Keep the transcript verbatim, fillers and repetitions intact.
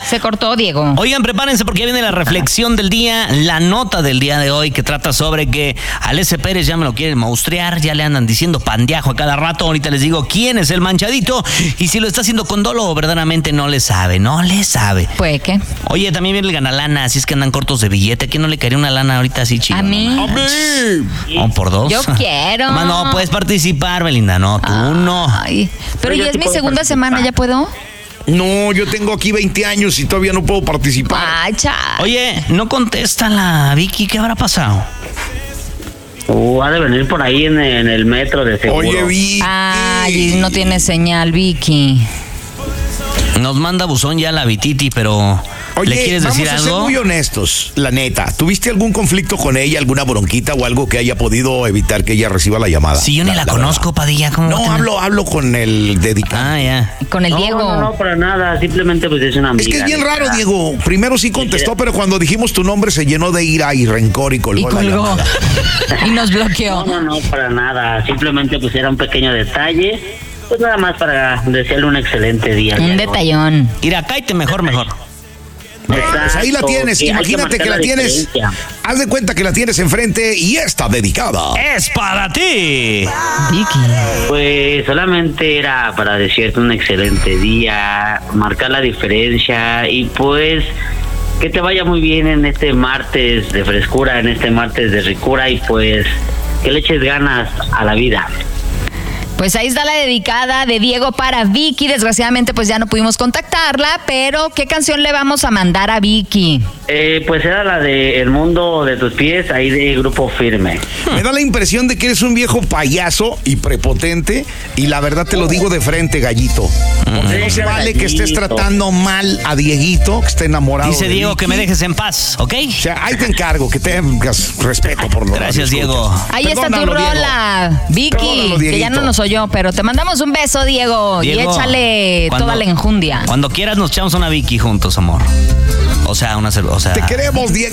Se cortó, Diego. Oigan, prepárense porque ya viene la reflexión del día, la nota del día de hoy que trata sobre que al S. Pérez ya me lo quieren monstruar, ya le andan diciendo pandeajo a cada rato. Ahorita les digo quién es el manchadito y si lo está haciendo con dolo o verdaderamente no le sabe, no le sabe. Pues, ¿qué? Oye, también viene el ganalana, así es que andan cortos de billete. ¿A quién no le caería una lana ahorita así chido? ¿A mí? No, ¿A mí? ¿O por dos? Yo quiero. Más no, puedes participar, Belinda, no, tú Ay, no. pero Yo ya es sí mi puedo segunda participar. semana, ¿ya puedo? No, yo tengo aquí veinte años y todavía no puedo participar. Ay, cha. Oye, no contesta la Vicky, ¿qué habrá pasado? Uh, ha de venir por ahí en, en el metro de seguro. Oye, Vicky. Ay, no tiene señal, Vicky. Nos manda buzón ya la Vititi, pero Oye, ¿le quieres vamos decir a algo? ser muy honestos, la neta. ¿Tuviste algún conflicto con ella, alguna bronquita o algo que haya podido evitar que ella reciba la llamada? Si yo ni la, conozco, Padilla, ¿cómo va a No, tener? hablo, hablo con el dedicado. Ah, ya. Con el No, Diego. no, no, para nada. Simplemente pues es una amiga. Es que es bien raro, neta. Diego. Primero sí contestó, pero cuando dijimos tu nombre se llenó de ira y rencor y colgó, Y colgó. la llamada. Y nos bloqueó. No, no, no, para nada. Simplemente pues era un pequeño detalle. Pues nada más para desearle un excelente día. Un Diego. detallón. Mira, cállate mejor, mejor. Pues ahí la Exacto, tienes, sí, hay imagínate que, marcar la tienes. diferencia. Haz de cuenta que la tienes enfrente y está dedicada. ¡Es para ti! Vicky. Pues solamente era para desearte un excelente día, marcar la diferencia y pues que te vaya muy bien en este martes de frescura, en este martes de ricura y pues que le eches ganas a la vida. Pues ahí está la dedicada de Diego para Vicky. Desgraciadamente pues ya no pudimos contactarla, pero ¿qué canción le vamos a mandar a Vicky? Eh, pues era la de El mundo de tus pies, ahí de Grupo Firme. Me da la impresión de que eres un viejo payaso y prepotente y la verdad te lo digo de frente, gallito. Porque no se vale que estés tratando mal a Dieguito, que esté enamorado. Dice de Diego Vicky. que me dejes en paz, ¿ok? O sea, ahí te encargo, que tengas respeto por lo Gracias, Diego. Ahí está tu Perdónalo, Diego. rola, Vicky, Perdónalo, que ya Dieguito. no nos oyó, pero te mandamos un beso, Diego, Diego, y échale cuando- toda la enjundia. Cuando quieras nos echamos una Vicky juntos, amor. O sea, una cerveza. O sea, Te queremos, Diego.